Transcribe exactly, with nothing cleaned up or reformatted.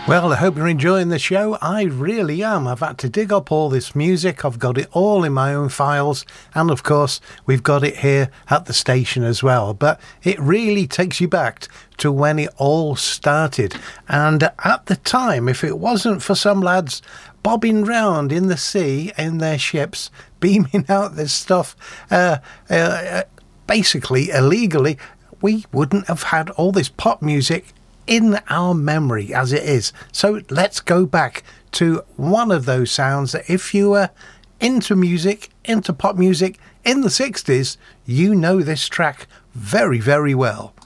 Well, I hope you're enjoying the show. I really am. I've had to dig up all this music. I've got it all in my own files. And of course, we've got it here at the station as well. But it really takes you back to when it all started. And at the time, if it wasn't for some lads bobbing round in the sea in their ships, beaming out this stuff, uh, uh, basically illegally, we wouldn't have had all this pop music in our memory as it is. So let's go back to one of those sounds that if you were into music, into pop music in the sixties, you know this track very, very well.